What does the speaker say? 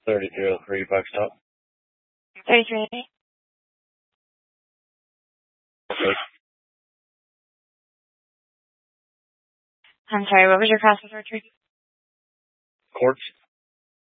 3303 bucks up. 33. Okay. I'm sorry, what was your cross referred to? Quartz.